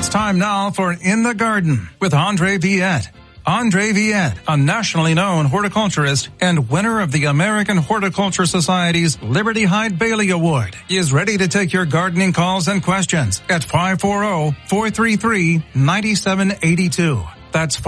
It's time now for In the Garden with Andre Viette. Andre Viette, a nationally known horticulturist and winner of the American Horticulture Society's Liberty Hyde Bailey Award, is ready to take your gardening calls and questions at 540-433-9782. That's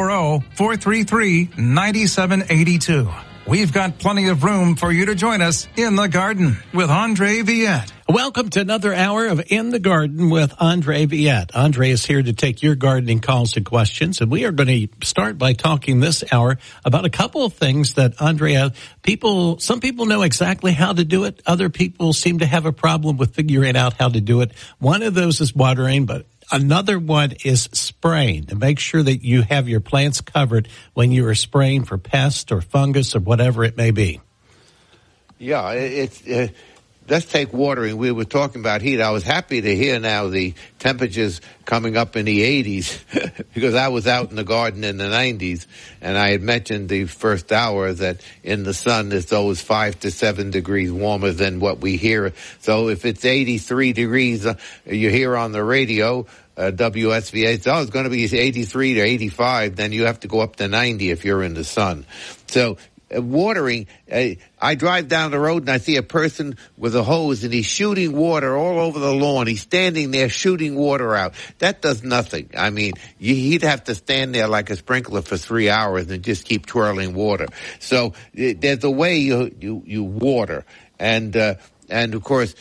540-433-9782. We've got plenty of room for you to join us in the garden with Andre Viette. Welcome to another hour of In the Garden with Andre Viette. Andre is here to take your gardening calls and questions, and we are going to start by talking this hour about a couple of things that Andre, some people know exactly how to do it. Other people seem to have a problem with figuring out how to do it. One of those is watering, but another one is spraying, to make sure that you have your plants covered when you are spraying for pests or fungus or whatever it may be. Yeah, let's take watering. We were talking about heat. I was happy to hear now the temperatures coming up in the 80s because I was out in the garden in the 90s, and I had mentioned the first hour that in the sun it's always 5 to 7 degrees warmer than what we hear. So if it's 83 degrees, you hear on the radio, WSVA, it's going to be 83 to 85, then you have to go up to 90 if you're in the sun. So watering, I drive down the road and I see a person with a hose and he's shooting water all over the lawn. He's standing there shooting water out. That does nothing. I mean, he'd have to stand there like a sprinkler for 3 hours and just keep twirling water. So there's a way you water. And of course,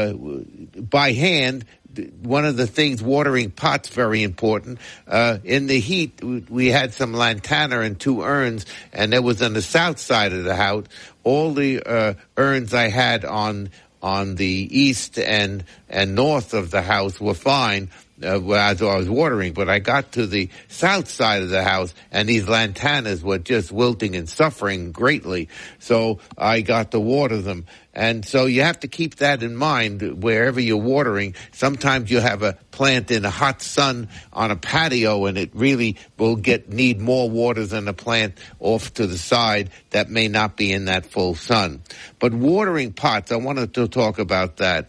by hand, one of the things, watering pots, very important. In the heat, we had some lantana and 2 urns, and it was on the south side of the house. All the urns I had on the east and north of the house were fine as I was watering, but I got to the south side of the house, and these lantanas were just wilting and suffering greatly. So I got to water them. And so you have to keep that in mind wherever you're watering. Sometimes you have a plant in the hot sun on a patio, and it really will need more water than a plant off to the side that may not be in that full sun. But watering pots, I wanted to talk about that.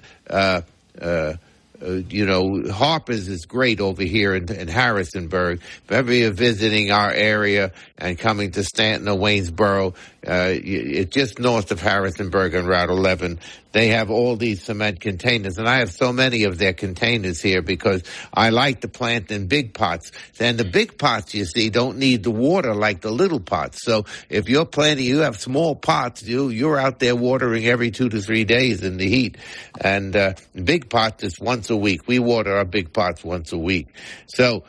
Harper's is great over here in Harrisonburg. If ever you're visiting our area and coming to Stanton or Waynesboro, it's just north of Harrisonburg on Route 11. They have all these cement containers, and I have so many of their containers here because I like to plant in big pots. And the big pots, you see, don't need the water like the little pots. So if you're planting, you have small pots, you're out there watering every 2 to 3 days in the heat. And big pots is once a week. We water our big pots once a week. So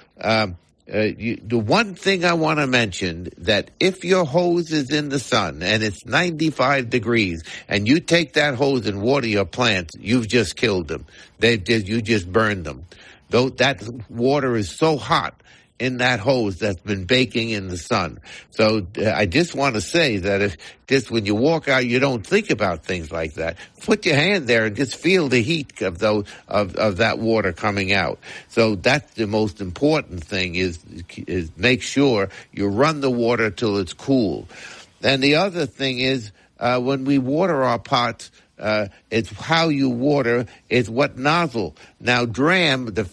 the one thing I want to mention, that if your hose is in the sun and it's 95 degrees and you take that hose and water your plants, you've just killed them. You just burned them. Though that water is so hot in that hose that's been baking in the sun. So I just want to say that when you walk out, you don't think about things like that. Put your hand there and just feel the heat of that water coming out. So that's the most important thing is make sure you run the water till it's cool. And the other thing is when we water our pots, it's how you water, it's what nozzle. Now, Dramm, the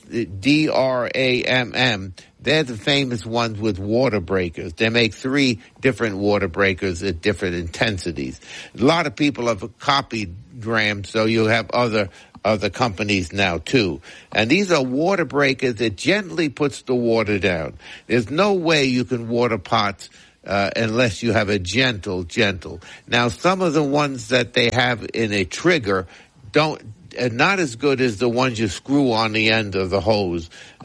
DRAMM, they're the famous ones with water breakers. They make 3 different water breakers at different intensities. A lot of people have copied Dramm, so you have other companies now too. And these are water breakers that gently puts the water down. There's no way you can water pots unless you have a gentle. Now, some of the ones that they have in a trigger not as good as the ones you screw on the end of the hose.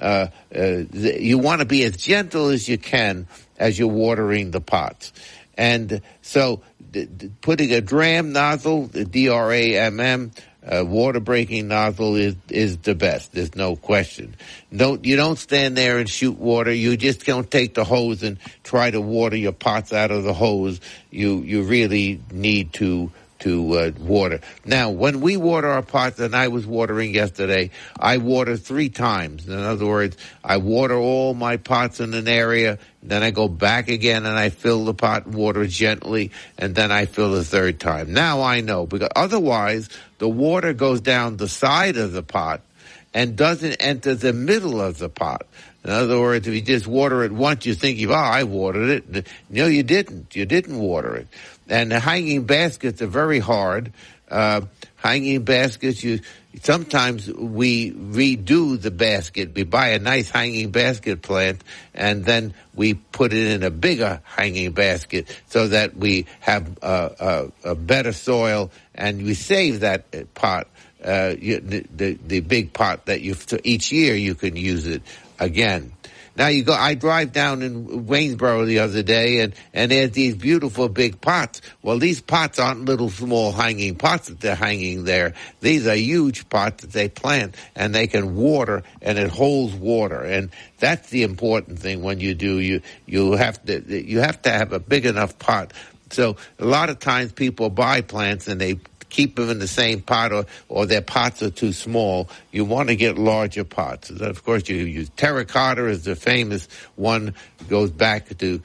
You want to be as gentle as you can as you're watering the pots. And so putting a Dramm nozzle, the DRAMM, water breaking nozzle is the best. There's no question. You don't stand there and shoot water. You just don't take the hose and try to water your pots out of the hose. You really need to water. Now, when we water our pots, and I was watering yesterday, I water 3 times. In other words, I water all my pots in an area, then I go back again and I fill the pot, water gently, and then I fill the 3rd time. Now I know, because otherwise the water goes down the side of the pot and doesn't enter the middle of the pot. In other words, if you just water it once, you think, I watered it. No, you didn't. You didn't water it. And the hanging baskets are very hard. Hanging baskets, sometimes we redo the basket. We buy a nice hanging basket plant, and then we put it in a bigger hanging basket so that we have a better soil, and we save that pot, the big pot that each year you can use it again. Now I drive down in Waynesboro the other day, and there's these beautiful big pots. Well, these pots aren't little small hanging pots that they're hanging there. These are huge pots that they plant, and they can water, and it holds water. And that's the important thing when you do. You have to have a big enough pot. So a lot of times people buy plants and they keep them in the same pot, or their pots are too small. You want to get larger pots. Of course, you use terracotta is the famous one. It goes back to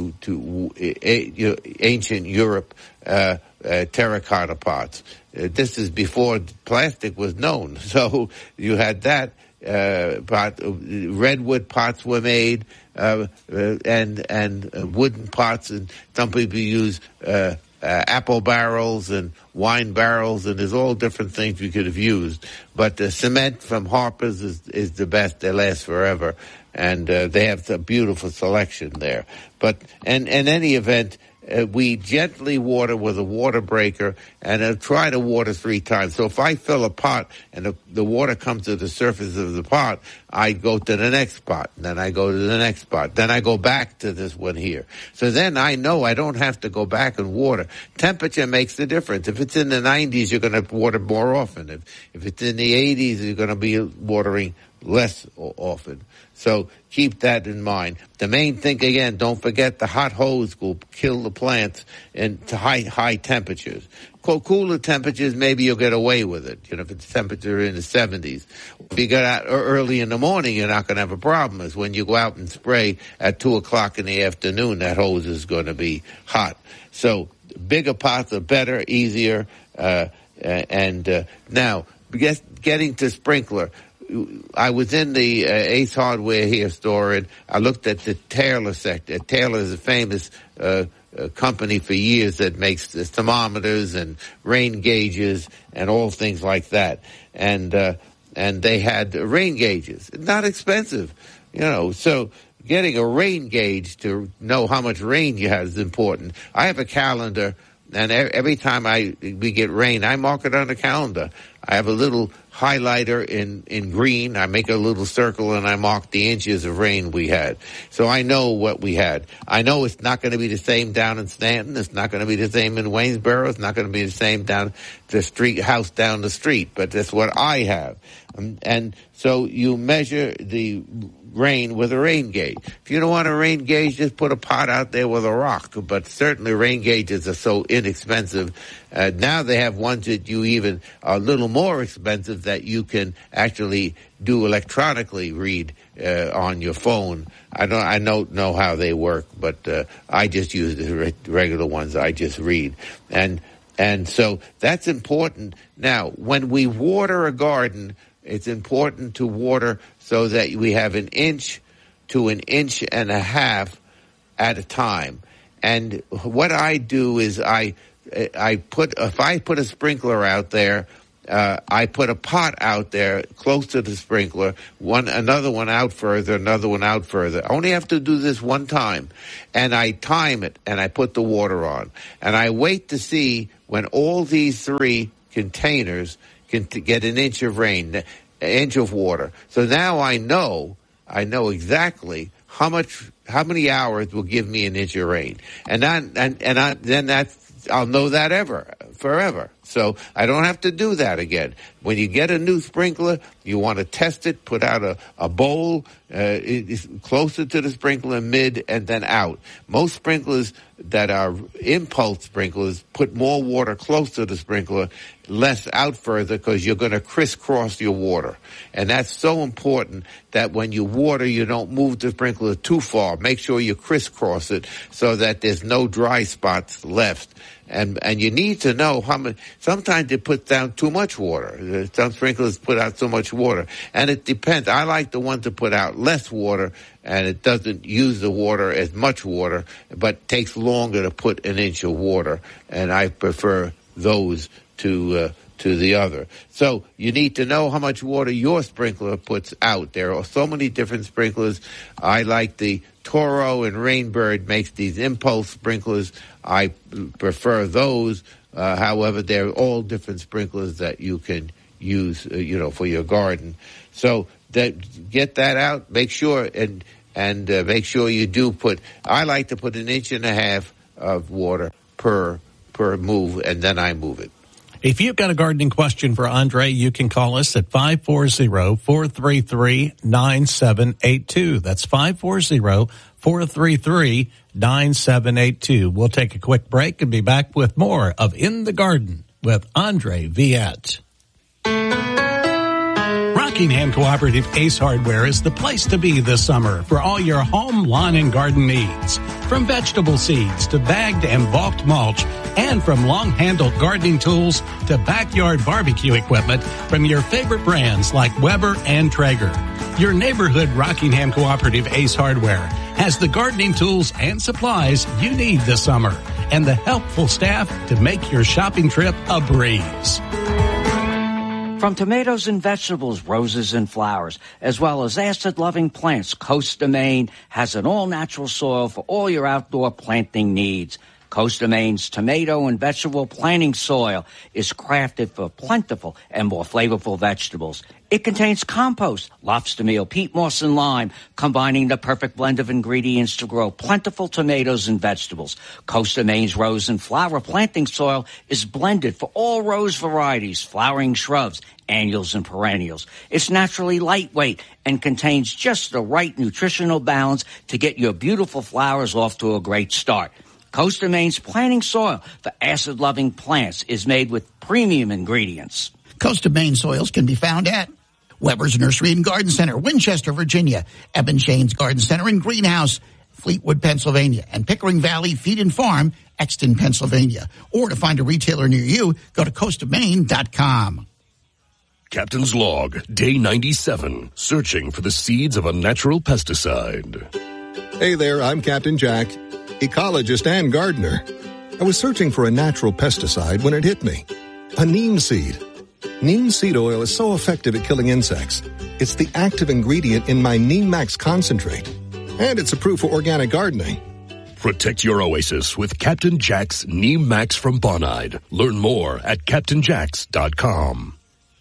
ancient Europe, terracotta pots. This is before plastic was known. So you had that pot. Redwood pots were made, and wooden pots, and some people use apple barrels and wine barrels, and there's all different things you could have used. But the cement from Harper's is the best. They last forever, and they have a beautiful selection there. But in any event, we gently water with a water breaker, and try to water 3 times. So if I fill a pot and the water comes to the surface of the pot, I go to the next pot, then I go to the next pot, then I go back to this one here. So then I know I don't have to go back and water. Temperature makes the difference. If it's in the 90s, you're going to water more often. If it's in the 80s, you're going to be watering less often. So keep that in mind. The main thing, again, don't forget the hot hose will kill the plants to high temperatures. Cooler temperatures, maybe you'll get away with it. If it's temperature in the 70s. If you get out early in the morning, you're not going to have a problem. It's when you go out and spray at 2 o'clock in the afternoon, that hose is going to be hot. So bigger pots are better, easier, and now getting to sprinkler. I was in the Ace Hardware here store, and I looked at the Taylor sector. Taylor is a famous company for years that makes the thermometers and rain gauges and all things like that. And they had rain gauges. Not expensive, so getting a rain gauge to know how much rain you have is important. I have a calendar, and every time we get rain, I mark it on the calendar. I have a little highlighter in green. I make a little circle, and I mark the inches of rain we had. So I know what we had. I know it's not going to be the same down in Stanton. It's not going to be the same in Waynesboro. It's not going to be the same down the house down the street. But that's what I have. And so you measure the rain with a rain gauge. If you don't want a rain gauge, just put a pot out there with a rock. But certainly rain gauges are so inexpensive. Now they have ones that you are a little more expensive that you can actually do electronically read on your phone. I don't know how they work, but I just use the regular ones. I just read. And so that's important. Now, when we water a garden, it's important to water so that we have 1 inch to 1.5 inches at a time. And what I do is if I put a sprinkler out there, I put a pot out there close to the sprinkler, another one out further, another one out further. I only have to do this one time, and I time it, and I put the water on. And I wait to see when all these 3 containers can get 1 inch of rain, 1 inch of water. So now I know exactly how many hours will give me 1 inch of rain. And then I'll know that forever. So I don't have to do that again. When you get a new sprinkler, you want to test it, put out a bowl closer to the sprinkler, mid, and then out. Most sprinklers that are impulse sprinklers put more water close to the sprinkler, less out further, because you're going to crisscross your water. And that's so important that when you water, you don't move the sprinkler too far. Make sure you crisscross it so that there's no dry spots left. And you need to know how much. Sometimes they put down too much water. Some sprinklers put out so much water, and it depends. I like the ones that put out less water, and it doesn't use the water as much water, but takes longer to put an inch of water. And I prefer those to the other. So you need to know how much water your sprinkler puts out. There are so many different sprinklers. I like the Toro and Rainbird makes these impulse sprinklers. I prefer those. However, they're all different sprinklers that you can use, for your garden. So get that out. Make sure and make sure you do put. I like to put 1.5 inches of water per move, and then I move it. If you've got a gardening question for Andre, you can call us at 540-433-9782. That's 540-433-9782. We'll take a quick break and be back with more of In the Garden with Andre Viette. Rockingham Cooperative Ace Hardware is the place to be this summer for all your home, lawn, and garden needs. From vegetable seeds to bagged and bulked mulch, and from long-handled gardening tools to backyard barbecue equipment from your favorite brands like Weber and Traeger. Your neighborhood Rockingham Cooperative Ace Hardware has the gardening tools and supplies you need this summer and the helpful staff to make your shopping trip a breeze. From tomatoes and vegetables, roses and flowers, as well as acid-loving plants, Costa Maine has an all-natural soil for all your outdoor planting needs. Costa Maine's tomato and vegetable planting soil is crafted for plentiful and more flavorful vegetables. It contains compost, lobster meal, peat moss, and lime, combining the perfect blend of ingredients to grow plentiful tomatoes and vegetables. Costa Maine's rose and flower planting soil is blended for all rose varieties, flowering shrubs, annuals, and perennials. It's naturally lightweight and contains just the right nutritional balance to get your beautiful flowers off to a great start. Costa Maine's planting soil for acid-loving plants is made with premium ingredients. Costa Maine soils can be found at Weber's Nursery and Garden Center, Winchester, Virginia, Eben Shane's Garden Center and Greenhouse, Fleetwood, Pennsylvania, and Pickering Valley Feed and Farm, Exton, Pennsylvania. Or to find a retailer near you, go to CostaMaine.com. Captain's Log, Day 97, searching for the seeds of a natural pesticide. Hey there, I'm Captain Jack, ecologist and gardener. I was searching for a natural pesticide when it hit me. A neem seed. Neem seed oil is so effective at killing insects. It's the active ingredient in my Neem Max concentrate. And it's approved for organic gardening. Protect your oasis with Captain Jack's Neem Max from Bonide. Learn more at CaptainJacks.com.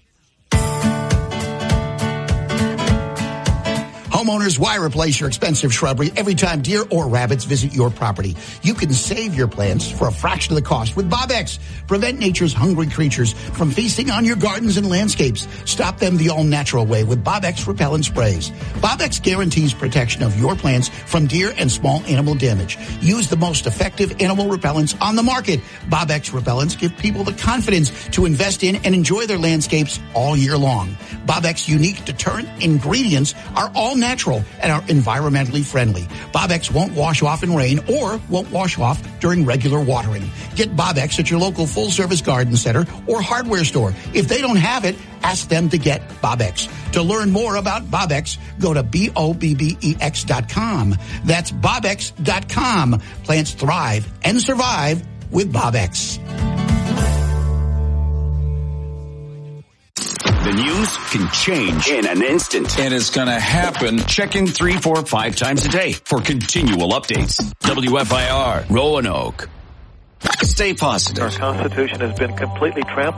Homeowners, why replace your expensive shrubbery every time deer or rabbits visit your property? You can save your plants for a fraction of the cost with Bob-X. Prevent nature's hungry creatures from feasting on your gardens and landscapes. Stop them the all-natural way with Bob-X repellent sprays. Bob-X guarantees protection of your plants from deer and small animal damage. Use the most effective animal repellents on the market. Bob-X repellents give people the confidence to invest in and enjoy their landscapes all year long. Bob-X unique deterrent ingredients are all natural and are environmentally friendly. Bob-X won't wash off in rain or won't wash off during regular watering. Get Bob-X at your local full-service garden center or hardware store. If they don't have it, ask them to get Bob-X. To learn more about Bob-X, go to BOBBEX.com. That's BobX.com. Plants thrive and survive with Bob-X. The news can change in an instant. And it's going to happen. Check in 3, 4, 5 times a day for continual updates. WFIR, Roanoke. Stay positive. Our Constitution has been completely trampled